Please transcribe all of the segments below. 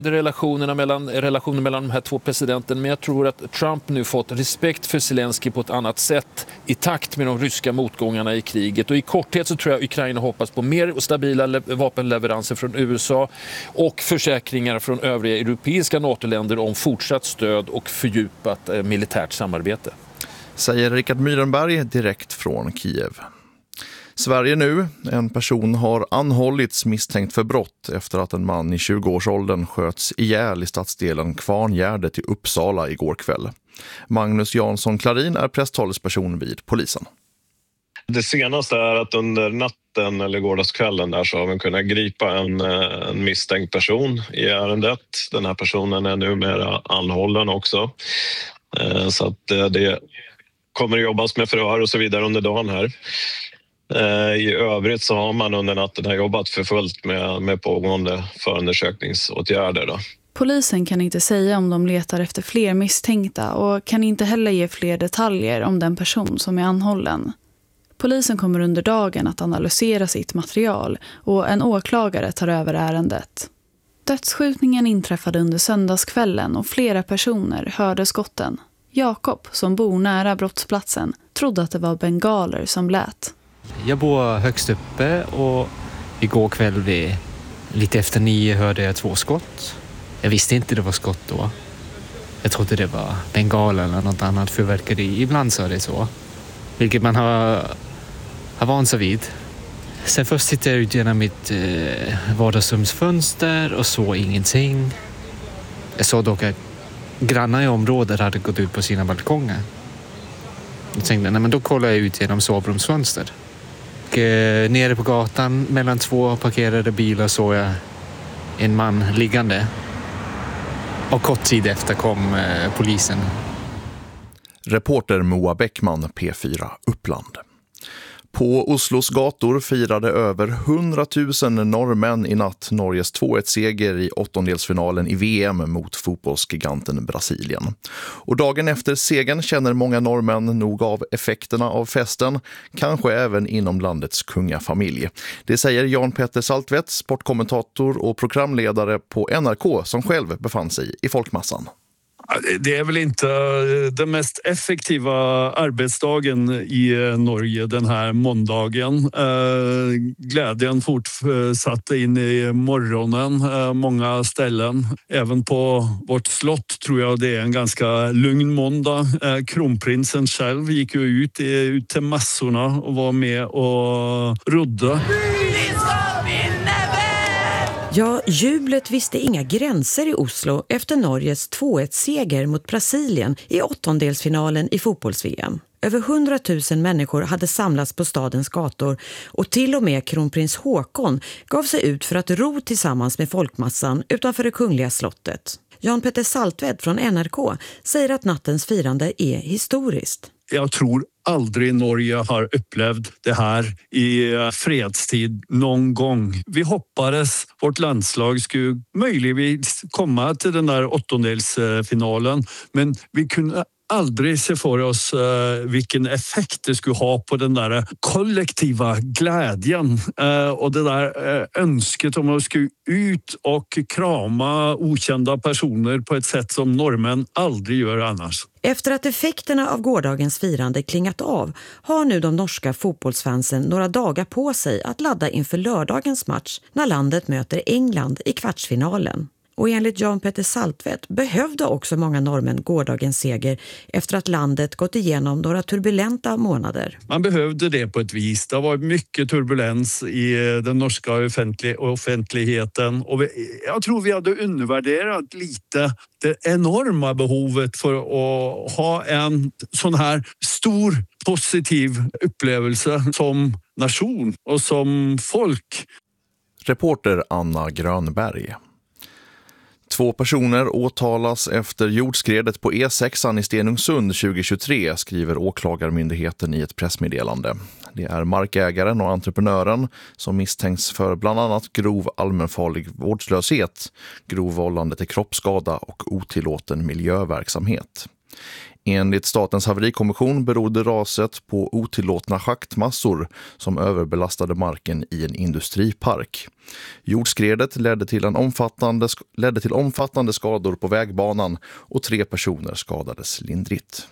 relationen mellan de här två presidenterna, men jag tror att Trump nu fått respekt för Zelensky på ett annat sätt i takt med de ryska motgångarna i kriget. Och i korthet så tror jag Ukraina hoppas på mer och stabila vapenleveranser från USA och försäkringar från övriga europeiska NATO-länder om fortsatt stöd och fördjupat militärt samarbete. Säger Richard Myrenberg direkt från Kiev. Sverige nu. En person har anhållits misstänkt för brott efter att en man i 20-årsåldern sköts ihjäl i stadsdelen Kvarngärdet i Uppsala igår kväll. Magnus Jansson Klarin är presstalesperson vid polisen. Det senaste är att under natten eller gårdagskvällen där så har vi kunnat gripa en misstänkt person i ärendet. Den här personen är numera anhållen också. Så att det kommer att jobbas med förhör och så vidare under dagen här. I övrigt så har man under natten jobbat för fullt med pågående förundersökningsåtgärder då. Polisen kan inte säga om de letar efter fler misstänkta och kan inte heller ge fler detaljer om den person som är anhållen. Polisen kommer under dagen att analysera sitt material och en åklagare tar över ärendet. Dödsskjutningen inträffade under söndagskvällen och flera personer hörde skotten. Jakob, som bor nära brottsplatsen, trodde att det var bengaler som lät. Jag bor högst uppe och igår kväll lite efter 9 hörde jag 2 skott. Jag visste inte det var skott då. Jag trodde det var bengaler eller något annat fyrverkeri. Ibland så är det så. Vilket man har vant sig vid. Sen först tittade jag ut genom mitt vardagsrumsfönster och såg ingenting. Jag såg dock att grannar i området hade gått ut på sina balkonger. Jag tänkte, men då kollar jag ut genom sovrumsfönster. Och nere på gatan mellan 2 parkerade bilar såg jag en man liggande. Och kort tid efter kom polisen. Reporter Moa Bäckman, P4 Uppland. På Oslos gator firade över 100 000 norrmän i natt Norges 2-1-seger i åttondelsfinalen i VM mot fotbollsgiganten Brasilien. Och dagen efter segern känner många norrmän nog av effekterna av festen, kanske även inom landets kungafamilj. Det säger Jan Petter Saltvedt, sportkommentator och programledare på NRK som själv befann sig i folkmassan. Det är väl inte den mest effektiva arbetsdagen i Norge den här måndagen. Glädjen fortsatte in i morgonen, många ställen. Även på vårt slott tror jag det är en ganska lugn måndag. Kronprinsen själv gick ju ut till massorna och var med och rodde. Ja, jublet visste inga gränser i Oslo efter Norges 2-1-seger mot Brasilien i åttondelsfinalen i fotbolls-VM. Över 100 000 människor hade samlats på stadens gator och till och med kronprins Håkon gav sig ut för att ro tillsammans med folkmassan utanför det kungliga slottet. Jan Petter Saltvedt från NRK säger att nattens firande är historiskt. Jag tror aldrig Norge har upplevt det här i fredstid någon gång. Vi hoppades vårt landslag skulle möjligtvis komma till den där åttondelsfinalen, men vi kunde aldrig se för oss vilken effekt det skulle ha på den där kollektiva glädjen och det där önsket om att skulle ut och krama okända personer på ett sätt som norrmän aldrig gör annars. Efter att effekterna av gårdagens firande klingat av har nu de norska fotbollsfansen några dagar på sig att ladda inför lördagens match när landet möter England i kvartsfinalen. Och enligt Jan Petter Saltvedt behövde också många norrmän gårdagens seger efter att landet gått igenom några turbulenta månader. Man behövde det på ett vis. Det var mycket turbulens i den norska offentligheten. Och jag tror vi hade undervärderat lite det enorma behovet för att ha en sån här stor positiv upplevelse som nation och som folk. Reporter Anna Grönberg. 2 personer åtalas efter jordskredet på E6 i Stenungsund 2023, skriver åklagarmyndigheten i ett pressmeddelande. Det är markägaren och entreprenören som misstänks för bland annat grov allmänfarlig vårdslöshet, grov vållande till kroppsskada och otillåten miljöverksamhet. Enligt Statens haverikommission berodde raset på otillåtna schaktmassor som överbelastade marken i en industripark. Jordskredet ledde till omfattande skador på vägbanan och 3 personer skadades lindrigt.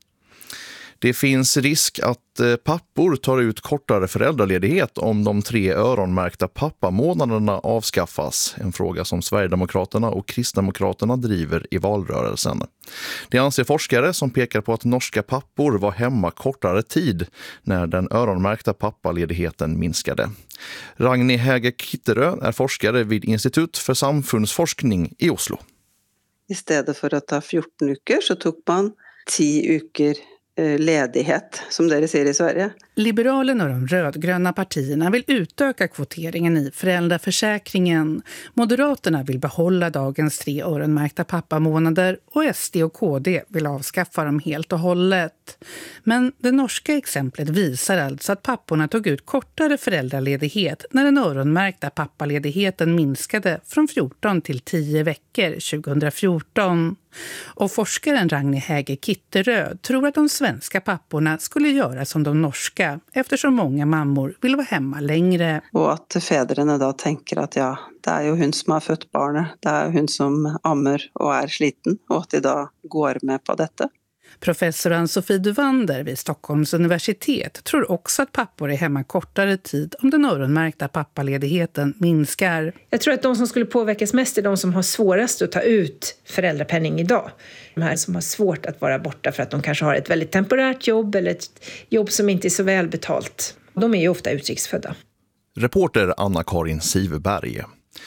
Det finns risk att pappor tar ut kortare föräldraledighet om de 3 öronmärkta pappamånaderna avskaffas. En fråga som Sverigedemokraterna och Kristdemokraterna driver i valrörelsen. Det anser forskare som pekar på att norska pappor var hemma kortare tid när den öronmärkta pappaledigheten minskade. Ragnhild Häger Kitterö är forskare vid Institut för samfundsforskning i Oslo. Istället för att ta 14 veckor så tog man 10 veckor ledighet, som det ser i Sverige. Liberalerna och de rödgröna partierna vill utöka kvoteringen i föräldraförsäkringen. Moderaterna vill behålla dagens 3 öronmärkta pappamånader och SD och KD vill avskaffa dem helt och hållet. Men det norska exemplet visar alltså att papporna tog ut kortare föräldraledighet när den öronmärkta pappaledigheten minskade från 14 till 10 veckor 2014. Och forskaren Ragnhild Häger Kitterö tror att de svenska papporna skulle göra som de norska eftersom många mammor vill vara hemma längre. Och att fäderna då tänker att ja, det är ju hon som har fött barnet, det är hon som ammar och är sliten och att de då går med på detta. Professor Ann-Sofie Duvander vid Stockholms universitet tror också att pappor är hemma kortare tid om den öronmärkta pappaledigheten minskar. Jag tror att de som skulle påverkas mest är de som har svårast att ta ut föräldrapenning idag. De här som har svårt att vara borta för att de kanske har ett väldigt temporärt jobb eller ett jobb som inte är så välbetalt. De är ju ofta utrikesfödda. Reporter Anna-Karin Siverberg.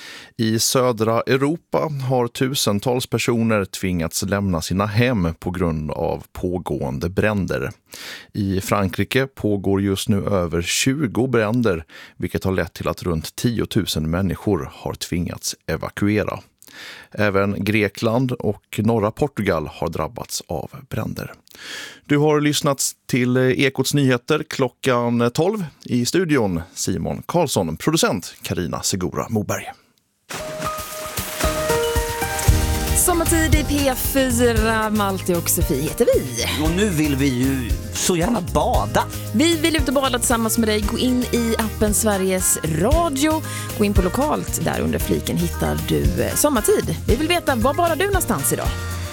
I södra Europa har tusentals personer tvingats lämna sina hem på grund av pågående bränder. I Frankrike pågår just nu över 20 bränder, vilket har lett till att runt 10 000 människor har tvingats evakuera. Även Grekland och norra Portugal har drabbats av bränder. Du har lyssnat till Ekots nyheter klockan 12. I studion Simon Karlsson, producent Carina Segura Moberg. Sommartid i P4, Malte och Sofie heter vi. Och nu vill vi ju så gärna bada. Vi vill ut och bada tillsammans med dig. Gå in i appen Sveriges Radio. Gå in på lokalt, där under fliken hittar du sommartid. Vi vill veta, var badar du någonstans idag?